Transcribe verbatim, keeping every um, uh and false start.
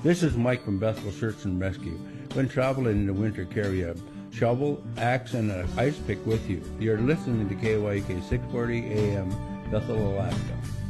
This is Mike from Bethel Search and Rescue. When traveling in the winter, carry a shovel, axe, and an ice pick with you. You're listening to K Y K six forty A M, Bethel, Alaska.